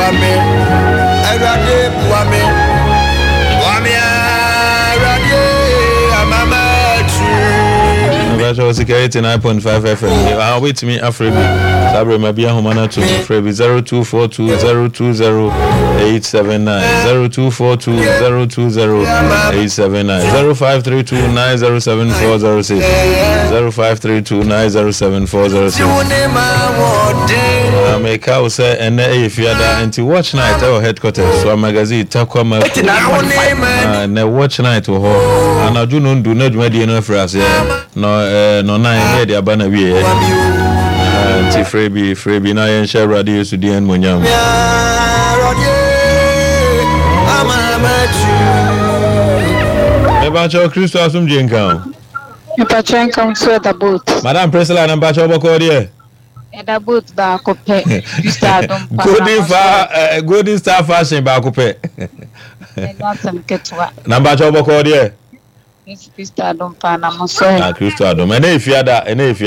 buame erade buame erade amama tu Virtual security 9.5 FM. I'll wait me Afrebi. Sabre Mabia Humana to Afrebi 0242020879 0242020879 0532907406 0532907406. Make out say and if you are anti watch night our headquarters so magazine Takwama and watch night ho and I do not do not media no phrase no nine media bana we anti freebie na yen share radio so di en monyam Ebacho Christo asum jenkan Ebacho enkan so da boat Madam Priscilla na bacho boko there da boat ba ko pe Star don pa Golden Star fashion ba ko pe Natam ketwa na bacho boko there Star don pa na mo so Christo adom ene ifiada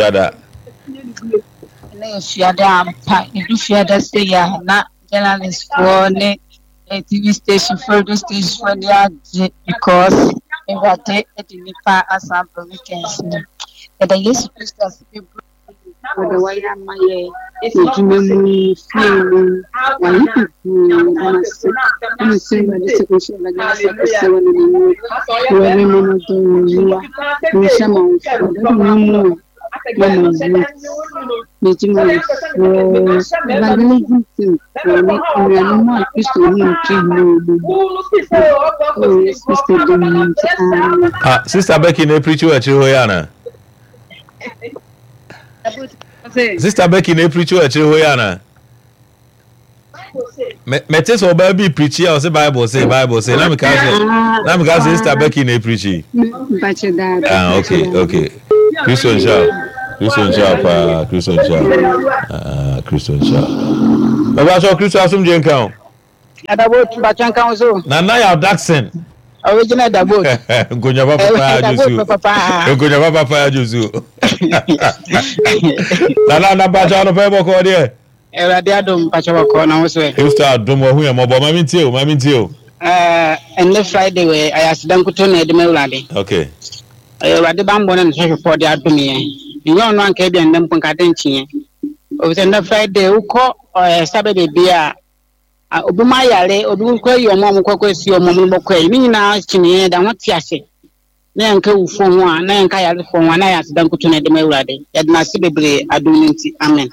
ampa ifiada say ya na journalist for ne TV station for the station for the because every nipa assemble weekends and the yes Christmas people for the way am my ejimemu film when you na say the secretary of the secretary when you do you shama no Sister Becky ne preach you at Chihoyana. Sister Becky ne preach you at Chihoyana. Metes or baby preach or say Bible say. Let me cast Sister Becky ne preach. Okay. Christian Sharp. Christian Sharp. Baba so Christian asum je nkan. Adabot bachan kan so. Na ya Daxon. Original Dabot. Gonya papa ya Josu. Na bachan no pe boko there. Erade adom bachan boko na wo so. Christian adom wo hu e mo bo mami ntie. And the Friday we I asidam kuto na edeme urade. Okay. Erade bambo na so for the adom ye. You no anka bia ndem pon kaden chie. O se na Friday uko Saturday bia obuma yare odu ko yi omo kwakwa si omo mbokwa yi nyina chine da wati ase na yanka ufo ho a na yanka yare fo ho na ya asidam kuto na edeme urade. Yadna si bebre adom nti amen.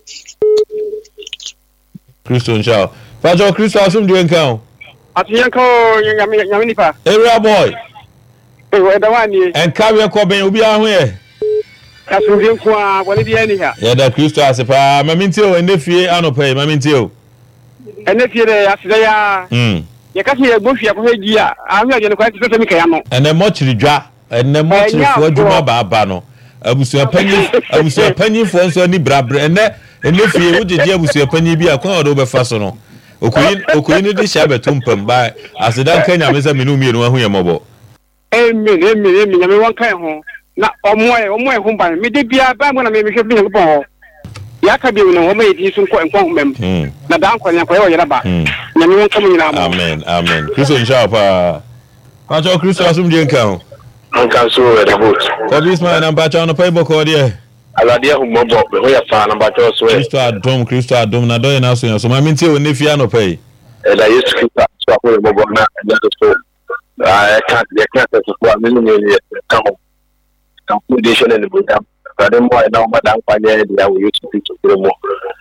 Christian Shaw. Pajo Christo asum de nkan. Atiyanko nyame nipa. Area boy. Da wani. En kawe ko ben obi ahu ye. Kasunje nko a woni bi ani ha. Ya da Christo asepa maminti o enefie anopai maminti o. Enefie de asida ya. Ye kasi ye gbofia ko heji a ahu aje ne kwa ti so mi kaya no. Ene mo chiridwa, ene mo chirifo adwuma ba no. Abusu apanyi fo nso ni brabre ene enefie wo jeje abusu apanyi bi akon odo be fa so no. Okuyin ni de shabe tumpam ba asida kanya meza minu mienu ahu ye mobo. Amen nyame won kan ho. Na omoe ho ban me de bia ba mo na me hwe bi ne bo ya ka bi no omoe di so nko mem na da nko nya ko ye yera ba nyame won kam nyina mo amen Christian Sharp Pacho Christo asum je nkan ankan so da boat ko bisma na Pacho no pay boko there alade ho mobo be ho ya fa na Pacho so Christo adom na do na so ma minti o ne fia no pay la Yesu Christo so ko mobo na ya so can't so for me ni come foundation and the program. But then more now, madam, I will use to more.